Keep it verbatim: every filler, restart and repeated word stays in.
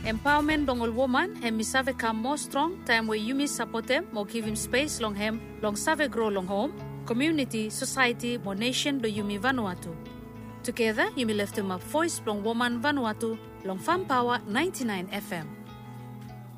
Empowerment dongol woman hem misave come more strong time where you support them more give him space long hem long save grow long home community society more nation do yumi Vanuatu. Together, you may lift him up voice long woman Vanuatu long Farm Power ninety-nine F M.